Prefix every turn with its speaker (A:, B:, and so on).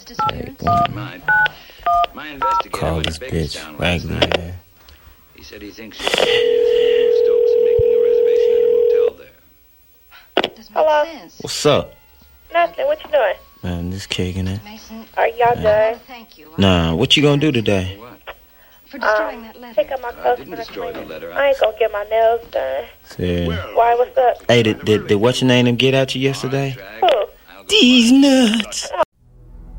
A: disappearance?
B: My investigator
C: Call
B: went
C: this
B: to Bakerstown
C: bitch
B: last
C: Raggedy.
B: night.
C: Man.
B: He said he thinks she's using Stokes and making a reservation at a motel there.
A: Doesn't make sense.
C: What's up?
D: Nothing. What you doing?
C: Man, just kicking it.
A: Mason,
D: Are y'all done?
A: thank you.
C: Nah, what you gonna do today?
B: What?
A: For destroying that letter.
D: Pick up my
B: I
D: clothes
B: didn't
D: for the
B: destroy the
D: cleaning.
B: letter.
D: I ain't gonna get my nails done.
C: See.
D: Why? What's up?
C: Hey, did what's your name them get at you yesterday?
D: Who?
C: These nuts.
D: Oh,